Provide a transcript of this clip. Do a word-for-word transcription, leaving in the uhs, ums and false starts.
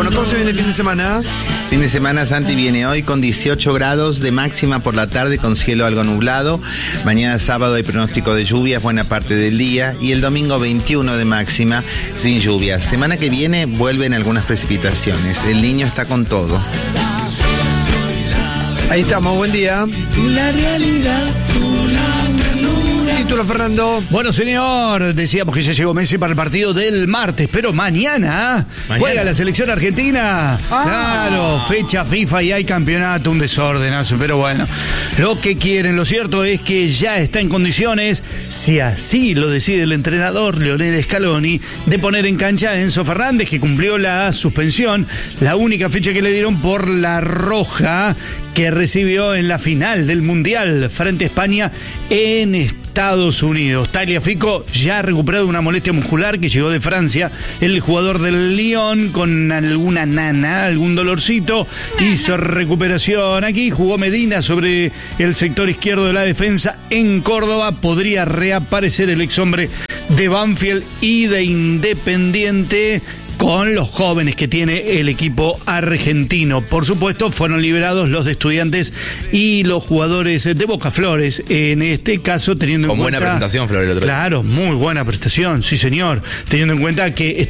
Bueno, ¿cómo se viene el fin de semana? Fin de semana, Santi, viene hoy con dieciocho grados de máxima por la tarde con cielo algo nublado. Mañana sábado hay pronóstico de lluvias buena parte del día y el domingo veintiuno de máxima sin lluvias. Semana que viene vuelven algunas precipitaciones. El niño está con todo. Ahí estamos, buen día. La realidad. Título, Fernando. Bueno, señor, decíamos que ya llegó Messi para el partido del martes, pero mañana, mañana. juega la selección argentina. Ah. Claro, fecha FIFA y hay campeonato, un desordenazo, pero bueno, lo que quieren, lo cierto es que ya está en condiciones, si así lo decide el entrenador Lionel Scaloni, de poner en cancha a Enzo Fernández, que cumplió la suspensión, la única fecha que le dieron por la roja que recibió en la final del Mundial frente a España en Estados Unidos. Tagliafico ya ha recuperado una molestia muscular que llegó de Francia. El jugador del Lyon con alguna nana, algún dolorcito, hizo recuperación aquí. Jugó Medina sobre el sector izquierdo de la defensa en Córdoba. Podría reaparecer el exhombre de Banfield y de Independiente con los jóvenes que tiene el equipo argentino. Por supuesto, fueron liberados los de Estudiantes y los jugadores de Boca Flores, en este caso teniendo con en cuenta... Con buena presentación, Flores, el otro día. Claro, muy buena prestación, sí señor, teniendo en cuenta que